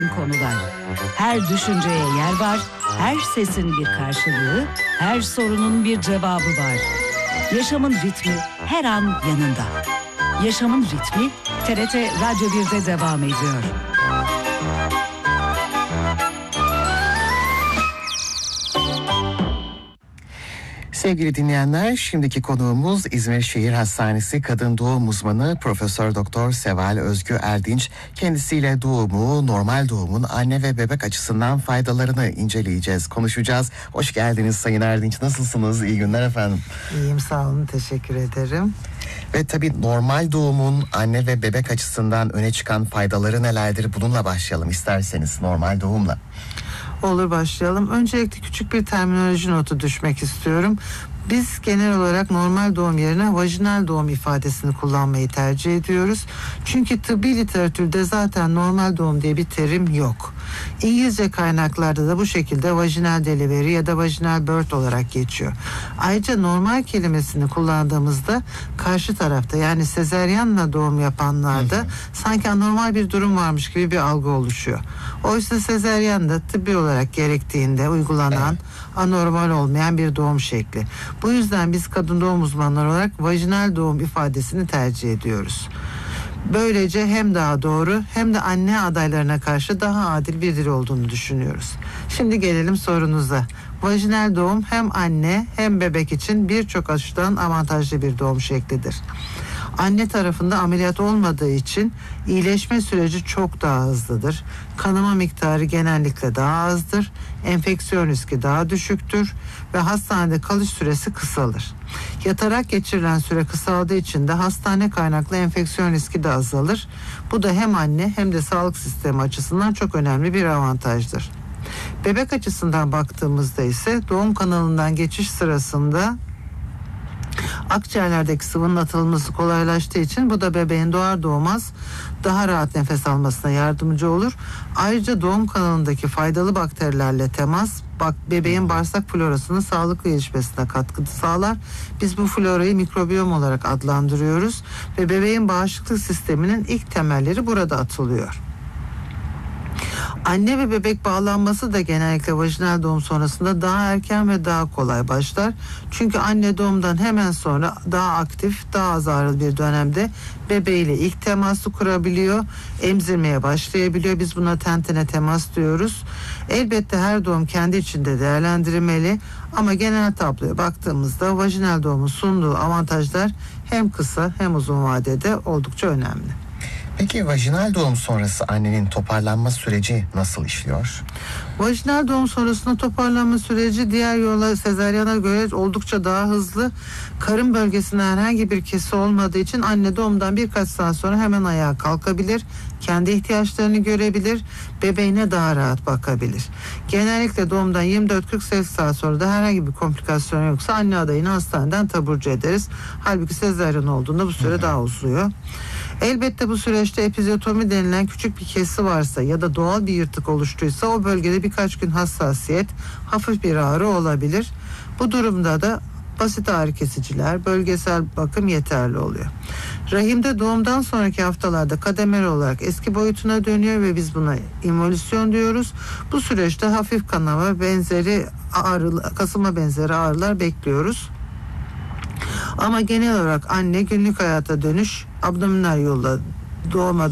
konular. Her düşünceye yer var, her sesin bir karşılığı, her sorunun bir cevabı var. Yaşamın ritmi her an yanında. Yaşamın ritmi TRT Radyo 1'de devam ediyor. Sevgili dinleyenler, şimdiki konuğumuz İzmir Şehir Hastanesi Kadın Doğum Uzmanı Profesör Doktor Seval Özgü Erdinç. Kendisiyle doğumu, normal doğumun anne ve bebek açısından faydalarını inceleyeceğiz, konuşacağız. Hoş geldiniz Sayın Erdinç. Nasılsınız? İyi günler efendim. İyiyim, sağ olun, teşekkür ederim. Ve tabii normal doğumun anne ve bebek açısından öne çıkan faydaları nelerdir? Bununla başlayalım isterseniz, normal doğumla. Olur, başlayalım. Öncelikle küçük bir terminoloji notu düşmek istiyorum. Biz genel olarak normal doğum yerine vajinal doğum ifadesini kullanmayı tercih ediyoruz. Çünkü tıbbi literatürde zaten normal doğum diye bir terim yok. İngilizce kaynaklarda da bu şekilde vajinal delivery ya da vajinal birth olarak geçiyor. Ayrıca normal kelimesini kullandığımızda karşı tarafta, yani sezaryenle doğum yapanlarda sanki anormal bir durum varmış gibi bir algı oluşuyor. Oysa sezaryen de tıbbi olarak gerektiğinde uygulanan anormal olmayan bir doğum şekli. Bu yüzden biz kadın doğum uzmanları olarak vajinal doğum ifadesini tercih ediyoruz. Böylece hem daha doğru hem de anne adaylarına karşı daha adil bir dil olduğunu düşünüyoruz. Şimdi gelelim sorunuza. Vajinal doğum hem anne hem bebek için birçok açıdan avantajlı bir doğum şeklidir. Anne tarafında ameliyat olmadığı için iyileşme süreci çok daha hızlıdır. Kanama miktarı genellikle daha azdır. Enfeksiyon riski daha düşüktür ve hastanede kalış süresi kısalır. Yatarak geçirilen süre kısaldığı için de hastane kaynaklı enfeksiyon riski de azalır. Bu da hem anne hem de sağlık sistemi açısından çok önemli bir avantajdır. Bebek açısından baktığımızda ise doğum kanalından geçiş sırasında akciğerlerdeki sıvının atılması kolaylaştığı için bu da bebeğin doğar doğmaz daha rahat nefes almasına yardımcı olur. Ayrıca doğum kanalındaki faydalı bakterilerle temas bebeğin bağırsak florasının sağlıklı gelişmesine katkı sağlar. Biz bu florayı mikrobiyom olarak adlandırıyoruz ve bebeğin bağışıklık sisteminin ilk temelleri burada atılıyor. Anne ve bebek bağlanması da genellikle vajinal doğum sonrasında daha erken ve daha kolay başlar. Çünkü anne doğumdan hemen sonra daha aktif, daha az ağrılı bir dönemde bebeğiyle ilk teması kurabiliyor, emzirmeye başlayabiliyor. Biz buna tentene temas diyoruz. Elbette her doğum kendi içinde değerlendirilmeli ama genel tabloya baktığımızda vajinal doğumun sunduğu avantajlar hem kısa hem uzun vadede oldukça önemli. Peki vajinal doğum sonrası annenin toparlanma süreci nasıl işliyor? Vajinal doğum sonrasında toparlanma süreci diğer yolla sezaryana göre oldukça daha hızlı. Karın bölgesinde herhangi bir kesi olmadığı için anne doğumdan birkaç saat sonra hemen ayağa kalkabilir, kendi ihtiyaçlarını görebilir, bebeğine daha rahat bakabilir. Genellikle doğumdan 24-48 saat sonra da herhangi bir komplikasyon yoksa anne adayını hastaneden taburcu ederiz. Halbuki sezaryen olduğunda bu süre daha uzuyor. Elbette bu süreçte epizotomi denilen küçük bir kesi varsa ya da doğal bir yırtık oluştuysa o bölgede birkaç gün hassasiyet, hafif bir ağrı olabilir. Bu durumda da basit ağrı kesiciler, bölgesel bakım yeterli oluyor. Rahimde doğumdan sonraki haftalarda kademeli olarak eski boyutuna dönüyor ve biz buna involüsyon diyoruz. Bu süreçte hafif kanama benzeri kasılma benzeri ağrılar bekliyoruz. Ama genel olarak anne günlük hayata dönüş abdominal yolla doğuma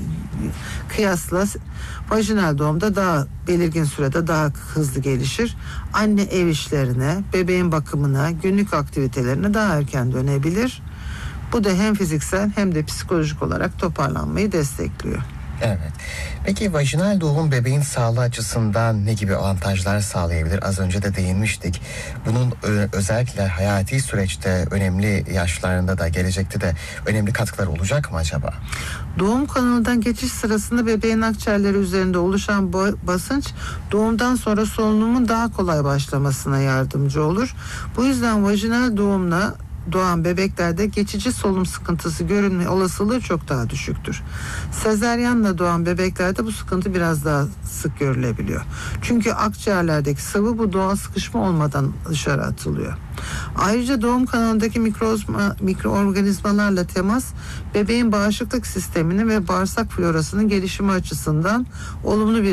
kıyasla vajinal doğumda daha belirgin sürede daha hızlı gelişir. Anne ev işlerine, bebeğin bakımına, günlük aktivitelerine daha erken dönebilir. Bu da hem fiziksel hem de psikolojik olarak toparlanmayı destekliyor. Evet. Peki vajinal doğum bebeğin sağlığı açısından ne gibi avantajlar sağlayabilir? Az önce de değinmiştik. Bunun özellikle hayati süreçte önemli yaşlarında da gelecekte de önemli katkılar olacak mı acaba? Doğum kanalından geçiş sırasında bebeğin akciğerleri üzerinde oluşan basınç doğumdan sonra solunumun daha kolay başlamasına yardımcı olur. Bu yüzden vajinal doğumla doğan bebeklerde geçici solunum sıkıntısı görünme olasılığı çok daha düşüktür. Sezaryenle doğan bebeklerde bu sıkıntı biraz daha sık görülebiliyor. Çünkü akciğerlerdeki sıvı bu doğal sıkışma olmadan dışarı atılıyor. Ayrıca doğum kanalındaki mikroorganizmalarla temas bebeğin bağışıklık sistemini ve bağırsak florasının gelişimi açısından olumlu bir